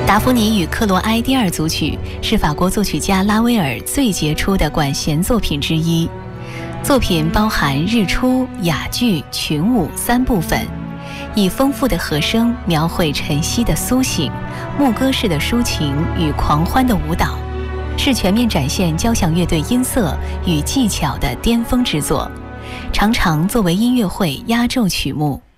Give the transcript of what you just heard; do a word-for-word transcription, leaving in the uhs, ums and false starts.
达芙妮与克罗埃第二组曲是法国作曲家拉威尔最杰出的管弦作品之一。作品包含日出、雅句、群舞三部分，以丰富的和声描绘晨曦的苏醒、牧歌式的抒情与狂欢的舞蹈，是全面展现交响乐队音色与技巧的巅峰之作，常常作为音乐会压轴曲目。